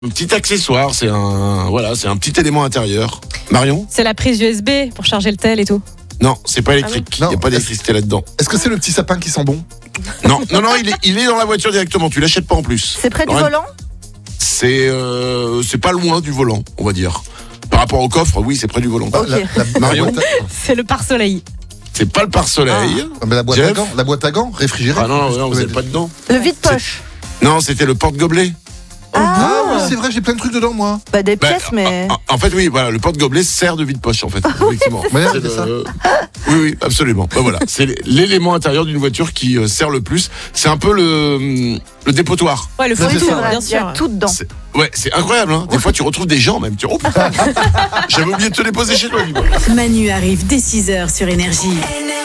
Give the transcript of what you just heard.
Un petit accessoire, c'est un petit élément intérieur. Marion? C'est la prise USB pour charger le tel et tout. Non, c'est pas électrique. Ah oui. Il n'y a pas d'électricité là-dedans. Est-ce que c'est le petit sapin qui sent bon? Non, il est dans la voiture directement. Tu l'achètes pas en plus. C'est près du Ouais. volant? C'est pas loin du volant, on va dire. Par rapport au coffre, oui, c'est près du volant. Ok. Marion? boîte C'est le pare-soleil. C'est pas le pare-soleil. mais la boîte à Jeff? gants, réfrigérée. Ah non, vous n'êtes pas dedans. Le vide-poche? Non, c'était le porte-gobelet. Ah oui, c'est vrai, j'ai plein de trucs dedans, moi. Bah des Bah, pièces, mais... En fait, oui, voilà, le porte-gobelet sert de vide-poche, en fait. Effectivement. Ouais, C'est c'est ça. Oui, absolument. Bah, voilà, c'est l'élément intérieur d'une voiture qui sert le plus. C'est un peu le dépotoir. Ouais, le C'est fourre-tout, ça. bien Il y a sûr. tout dedans. C'est incroyable, hein. Des fois, tu retrouves des gens, même. Oh, putain, j'avais oublié de te déposer chez toi, dis-moi. Manu arrive dès 6h sur Énergie.